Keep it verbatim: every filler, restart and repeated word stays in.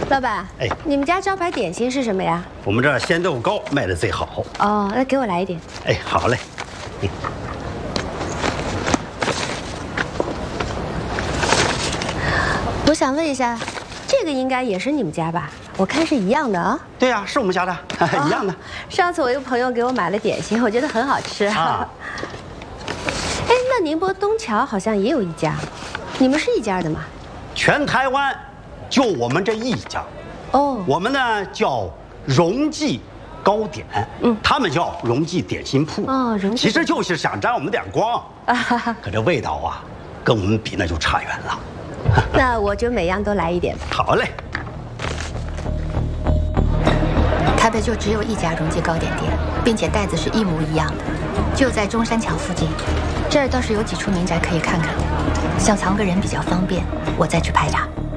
老板， 哎， 你们家招牌点心是什么呀？ 我们这儿鲜豆糕卖的最好。 哦，那给我来一点。 哎，好嘞。嗯、 我想问一下，这个应该也是你们家吧？我看是一样的啊。 对呀、啊，是我们家的，哦、一样的。 上次我一个朋友给我买了点心，我觉得很好吃。啊。哎，那宁波东桥好像也有一家，你们是一家的吗？ 全台湾就我们这一家。哦，我们呢叫荣记糕点，嗯，他们叫荣记点心铺。哦，荣记其实就是想沾我们点光。啊哈哈。可这味道啊，跟我们比那就差远了。 那我就每样都来一点吧。 好嘞。 台北就只有一家荣记糕点店，并且袋子是一模一样的，就在中山桥附近。这儿倒是有几处民宅可以看看，想藏个人比较方便，我再去排查。